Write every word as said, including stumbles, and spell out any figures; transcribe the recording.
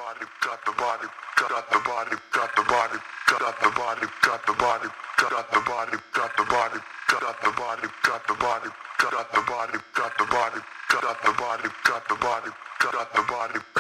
body, got the body, got the body, got the body, got the body, got the body, got the body, got the body, got the body, got the body, got the body, got the body, got the body, got the body, got the body.